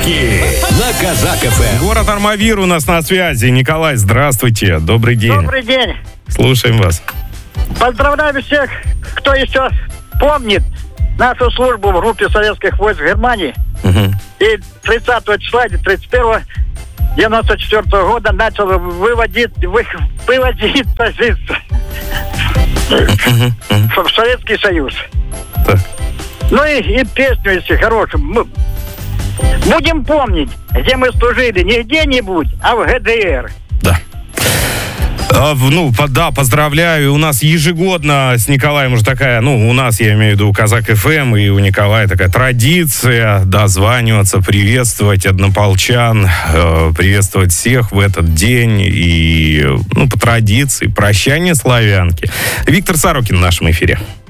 Подарки на Казак ФМ. Город Армавир у нас на связи. Николай, здравствуйте. Добрый день. Добрый день. Слушаем вас. Поздравляю всех, кто еще помнит нашу службу в группе советских войск в Германии. И 30 числа, 31 94 года начал выводить позицию в Советский Союз. Так. Ну и песню, если хорошую. Будем помнить, где мы служили, не где-нибудь, а в ГДР. Да. Поздравляю. У нас ежегодно с Николаем уже такая, у нас, я имею в виду, Казак ФМ, и у Николая такая традиция дозваниваться, приветствовать однополчан, приветствовать всех в этот день, и, по традиции, прощание славянки. Виктор Сорокин в нашем эфире.